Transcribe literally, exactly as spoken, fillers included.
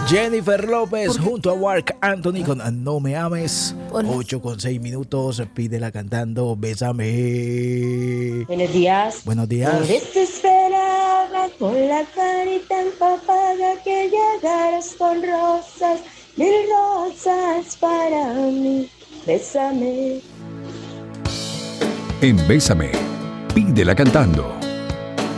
Jennifer López junto a Marc Anthony con No Me Ames. ocho con seis minutos. Pídela cantando Bésame. Buenos días. Buenos días. Por eso esperaba con la carita empapada que llegaras con rosas, mil rosas para mí. Bésame. En Bésame, pídela cantando.